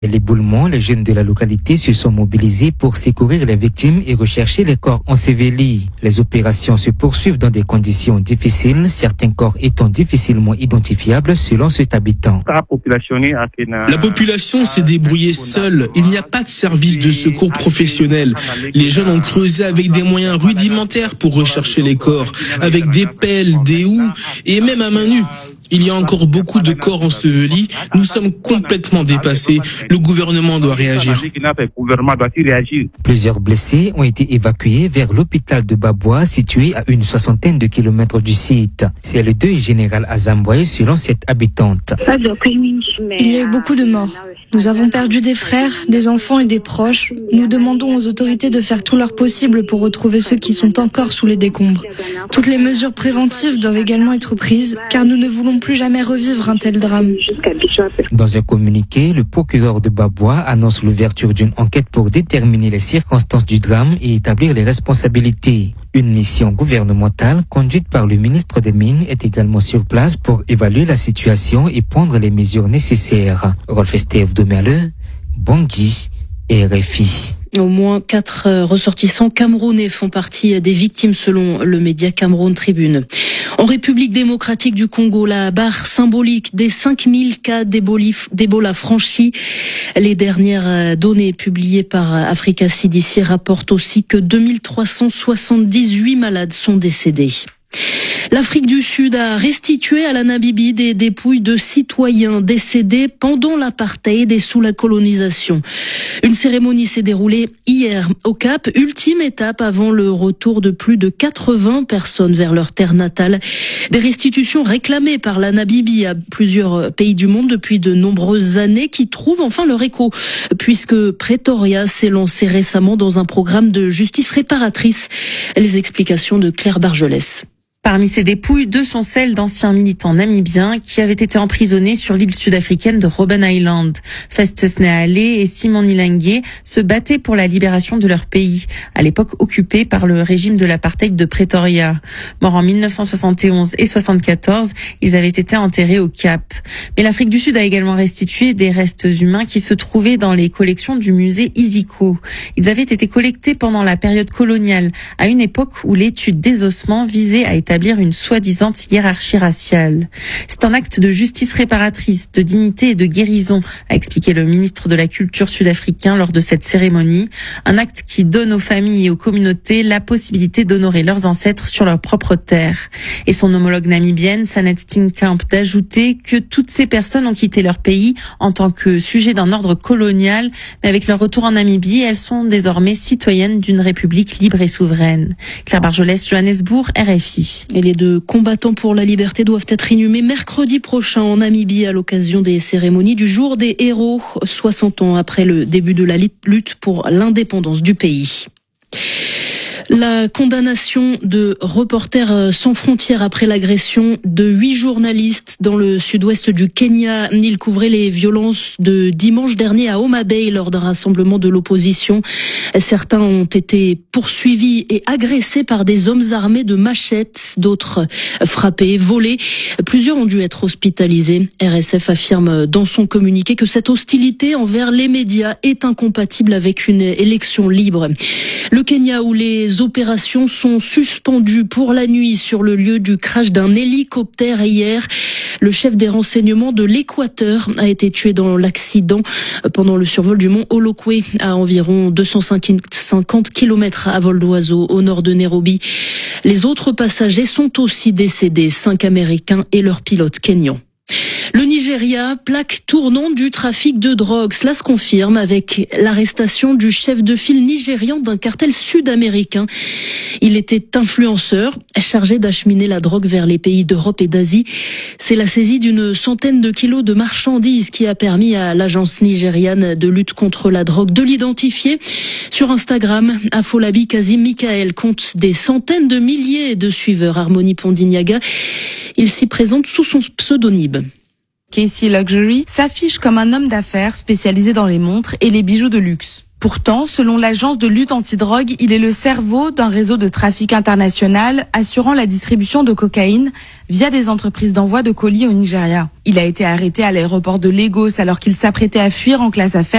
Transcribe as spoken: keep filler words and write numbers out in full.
L'éboulement, les jeunes de la localité se sont mobilisés pour secourir les victimes et rechercher les corps ensevelis. Les opérations se poursuivent dans des conditions difficiles, certains corps étant difficilement identifiables selon cet habitant. La population s'est débrouillée seule. Il n'y a pas de service de secours professionnel. Les jeunes ont creusé avec des moyens rudimentaires pour rechercher les corps, avec des pelles, des houes et même à main nue. Il y a encore beaucoup de corps ensevelis. Nous sommes complètement dépassés. Le gouvernement doit réagir. Plusieurs blessés ont été évacués vers l'hôpital de Baboua, situé à une soixantaine de kilomètres du site. C'est le deuil général à Zamboué, selon cette habitante. Il y a eu beaucoup de morts. Nous avons perdu des frères, des enfants et des proches. Nous demandons aux autorités de faire tout leur possible pour retrouver ceux qui sont encore sous les décombres. Toutes les mesures préventives doivent également être prises, car nous ne voulons plus jamais revivre un tel drame. Dans un communiqué, le procureur de Baboua annonce l'ouverture d'une enquête pour déterminer les circonstances du drame et établir les responsabilités. Une mission gouvernementale conduite par le ministre des Mines est également sur place pour évaluer la situation et prendre les mesures nécessaires. Rolf Estève Domerle, Bangui, R F I. Au moins quatre ressortissants camerounais font partie des victimes selon le média Cameroun Tribune. En République démocratique du Congo, la barre symbolique des cinq mille cas d'Ebola franchis. Les dernières données publiées par Africa C D C rapportent aussi que deux mille trois cent soixante-dix-huit malades sont décédés. L'Afrique du Sud a restitué à la Namibie des dépouilles de citoyens décédés pendant l'apartheid et sous la colonisation. Une cérémonie s'est déroulée hier au Cap, ultime étape avant le retour de plus de quatre-vingts personnes vers leur terre natale. Des restitutions réclamées par la Namibie à plusieurs pays du monde depuis de nombreuses années qui trouvent enfin leur écho, puisque Pretoria s'est lancé récemment dans un programme de justice réparatrice. Les explications de Claire Bargelès. Parmi ces dépouilles, deux sont celles d'anciens militants namibiens qui avaient été emprisonnés sur l'île sud-africaine de Robben Island. Festus Nehale et Simon Nilangue se battaient pour la libération de leur pays, à l'époque occupé par le régime de l'apartheid de Pretoria. Morts en mille neuf cent soixante et onze et soixante-quatorze, ils avaient été enterrés au Cap. Mais l'Afrique du Sud a également restitué des restes humains qui se trouvaient dans les collections du musée Isiko. Ils avaient été collectés pendant la période coloniale, à une époque où l'étude des ossements visait à établir une soi-disant hiérarchie raciale. C'est un acte de justice réparatrice, de dignité et de guérison, a expliqué le ministre de la Culture sud-africain lors de cette cérémonie. Un acte qui donne aux familles et aux communautés la possibilité d'honorer leurs ancêtres sur leur propre terre. Et son homologue namibienne, Sanet Steenkamp, d'ajouter que toutes ces personnes ont quitté leur pays en tant que sujet d'un ordre colonial, mais avec leur retour en Namibie, elles sont désormais citoyennes d'une république libre et souveraine. Claire Bargelès, Johannesburg, R F I. Et les deux combattants pour la liberté doivent être inhumés mercredi prochain en Namibie à l'occasion des cérémonies du Jour des héros, soixante ans après le début de la lutte pour l'indépendance du pays. La condamnation de Reporters sans frontières après l'agression de huit journalistes dans le sud-ouest du Kenya. Ils couvraient les violences de dimanche dernier à Homa Bay lors d'un rassemblement de l'opposition. Certains ont été poursuivis et agressés par des hommes armés de machettes, d'autres frappés, volés. Plusieurs ont dû être hospitalisés. R S F affirme dans son communiqué que cette hostilité envers les médias est incompatible avec une élection libre. Le Kenya, où les opérations sont suspendues pour la nuit sur le lieu du crash d'un hélicoptère hier. Le chef des renseignements de l'Équateur a été tué dans l'accident pendant le survol du mont Olokwe à environ deux cent cinquante kilomètres à vol d'oiseau au nord de Nairobi. Les autres passagers sont aussi décédés, cinq Américains et leur pilote kényan. Le Nigeria, plaque tournante du trafic de drogue. Cela se confirme avec l'arrestation du chef de file nigérian d'un cartel sud-américain. Il était influenceur, chargé d'acheminer la drogue vers les pays d'Europe et d'Asie. C'est la saisie d'une centaine de kilos de marchandises qui a permis à l'agence nigériane de lutte contre la drogue de l'identifier. Sur Instagram, Afolabi Kazim Michael compte des centaines de milliers de suiveurs. Harmonie Pondignaga, il s'y présente sous son pseudonyme. Casey Luxury s'affiche comme un homme d'affaires spécialisé dans les montres et les bijoux de luxe. Pourtant, selon l'agence de lutte antidrogue, il est le cerveau d'un réseau de trafic international assurant la distribution de cocaïne via des entreprises d'envoi de colis au Nigeria. Il a été arrêté à l'aéroport de Lagos alors qu'il s'apprêtait à fuir en classe affaires.